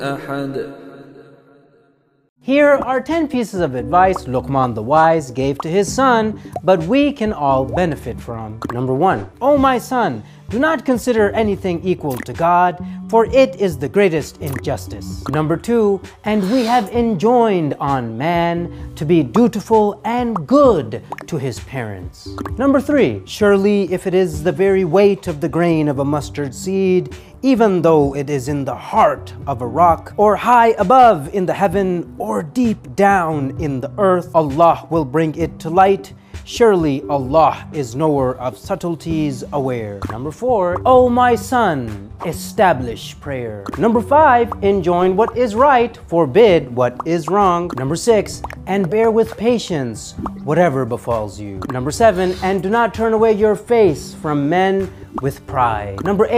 أحد. Here are 10 pieces of advice Luqman the Wise gave to his son, but we can all benefit from. Number 1. O my son, do not consider anything equal to God, for it is the greatest injustice. Number 2. And we have enjoined on man to be dutiful and good to his parents. Number 3. Surely if it is the very weight of the grain of a mustard seed, even though it is in the heart of a rock, or high above in the heaven, or deep down in the earth, Allah will bring it to light. Surely Allah is knower of subtleties aware. Number 4. O my son, establish prayer. Number 5. Enjoin what is right, forbid what is wrong. Number 6. And bear with patience whatever befalls you. Number 7. And do not turn away your face from men with pride. Number 8.